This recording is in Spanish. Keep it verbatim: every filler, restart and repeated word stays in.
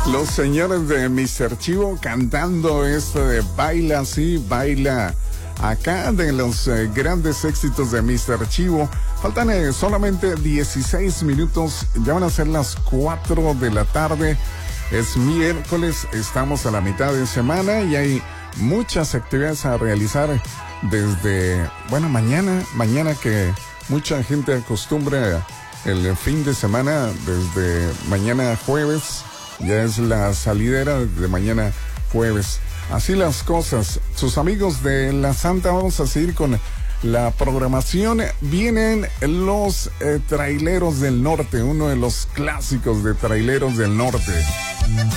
Los señores de míster Chivo cantando este de Baila, sí, baila acá, de los eh, grandes éxitos de míster Chivo. Faltan eh, solamente dieciséis minutos, ya van a ser las cuatro de la tarde. Es miércoles, estamos a la mitad de semana y hay muchas actividades a realizar desde, bueno, mañana, mañana que mucha gente acostumbra el fin de semana, desde mañana jueves. Ya es la salidera de mañana jueves. Así las cosas. Sus amigos de La Santa, vamos a seguir con la programación. Vienen los eh, Traileros del Norte, uno de los clásicos de Traileros del Norte.